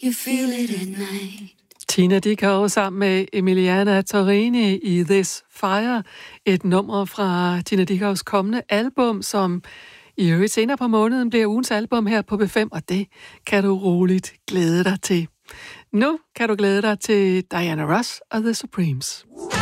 You feel it at night. Tina Dickow sammen med Emiliana Torrini i This Fire, et nummer fra Tina Dickows kommende album, som i øvrigt senere på måneden bliver ugens album her på B5, og det kan du roligt glæde dig til. Nu kan du glæde dig til Diana Ross og The Supremes.